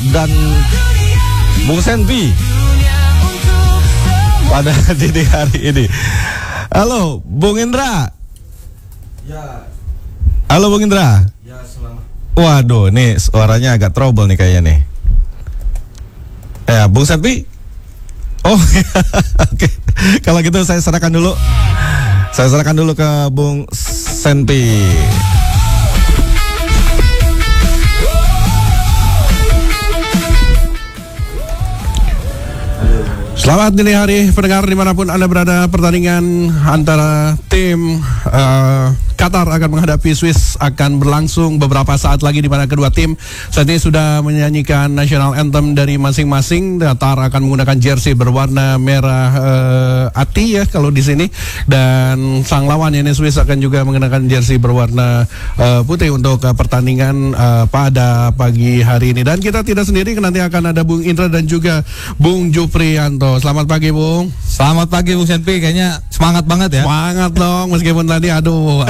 dan Bung Senpi pada dini hari ini. Halo, Bung Indra. Ya. Halo, Bung Indra. Ya, selamat. Waduh, nih suaranya agak trouble nih kayaknya nih. Ya, Bung Senpi. Oh, oke. Kalau gitu saya serahkan dulu. Saya serahkan dulu ke Bung Senpi. Selamat dini hari pendengar dimanapun Anda berada. Pertandingan antara tim Qatar akan menghadapi Swiss akan berlangsung beberapa saat lagi, di mana kedua tim saat ini sudah menyanyikan national anthem dari masing-masing. Qatar akan menggunakan jersey berwarna merah ati ya kalau di sini, dan sang lawan ini Swiss akan juga mengenakan jersey berwarna putih untuk pertandingan pada pagi hari ini. Dan kita tidak sendiri, nanti akan ada Bung Indra dan juga Bung Juprianto. Selamat pagi, Bung. Selamat pagi, Bung Senpi. Kayaknya semangat banget ya. Semangat dong, meskipun tadi aduh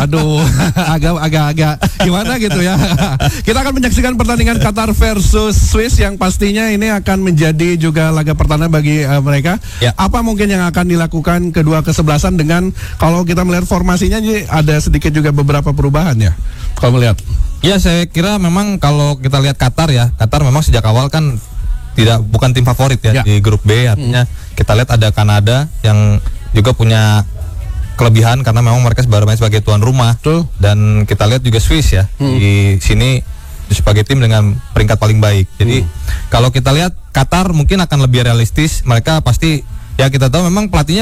agak gimana gitu ya. Kita akan menyaksikan pertandingan Qatar versus Swiss yang pastinya ini akan menjadi juga laga pertama bagi mereka. Ya. Apa mungkin yang akan dilakukan kedua kesebelasan, dengan kalau kita melihat formasinya ini ada sedikit juga beberapa perubahan ya kalau melihat. Ya, saya kira memang kalau kita lihat Qatar ya, Qatar memang sejak awal kan bukan tim favorit ya di grup B, artinya kita lihat ada Kanada yang juga punya kelebihan karena memang mereka baru main sebagai tuan rumah. Dan kita lihat juga Swiss ya di sini sebagai tim dengan peringkat paling baik. Jadi kalau kita lihat Qatar mungkin akan lebih realistis. Mereka pasti ya, kita tahu memang pelatih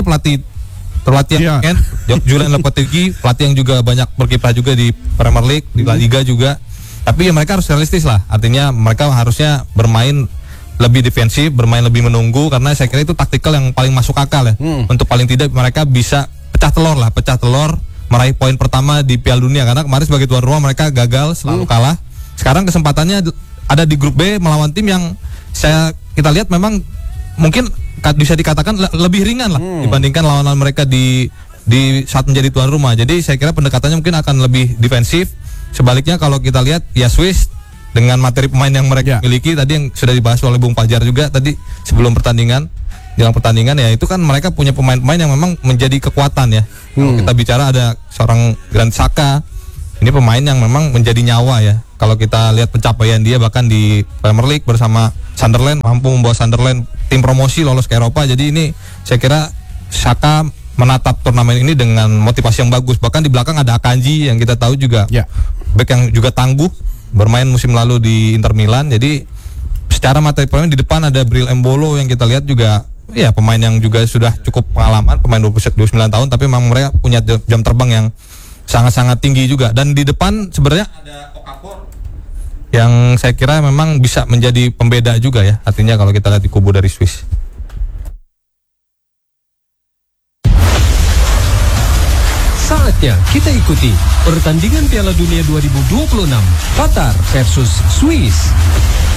kan Julian Lopetegui, pelatih yang juga banyak berkiprah juga di Premier League, di La Liga juga. Tapi ya mereka harus realistis lah. Artinya mereka harusnya bermain lebih defensif, bermain lebih menunggu, karena saya kira itu taktikal yang paling masuk akal ya. Untuk paling tidak mereka bisa pecah telur meraih poin pertama di Piala Dunia, karena kemarin sebagai tuan rumah mereka gagal, selalu kalah. Sekarang kesempatannya ada di grup B melawan tim yang kita lihat memang mungkin bisa dikatakan lebih ringan lah dibandingkan lawan-lawan mereka di saat menjadi tuan rumah. Jadi saya kira pendekatannya mungkin akan lebih defensif. Sebaliknya kalau kita lihat ya Swiss dengan materi pemain yang mereka miliki tadi yang sudah dibahas oleh Bung Fajar juga tadi sebelum pertandingan, jelang pertandingan ya, itu kan mereka punya pemain-pemain yang memang menjadi kekuatan ya. Kalau kita bicara ada seorang Granit Xhaka, ini pemain yang memang menjadi nyawa ya. Kalau kita lihat pencapaian dia bahkan di Premier League bersama Sunderland, mampu membawa Sunderland tim promosi lolos ke Eropa. Jadi ini saya kira Xhaka menatap turnamen ini dengan motivasi yang bagus. Bahkan di belakang ada Akanji yang kita tahu juga bek yang juga tangguh, bermain musim lalu di Inter Milan. Jadi secara materi pemain di depan ada Bril Embolo yang kita lihat juga ya pemain yang juga sudah cukup pengalaman, pemain 29 tahun, tapi memang mereka punya jam terbang yang sangat-sangat tinggi juga. Dan di depan sebenarnya ada Okafor yang saya kira memang bisa menjadi pembeda juga ya, artinya kalau kita lihat di kubu dari Swiss. Saatnya kita ikuti pertandingan Piala Dunia 2026 Qatar versus Swiss.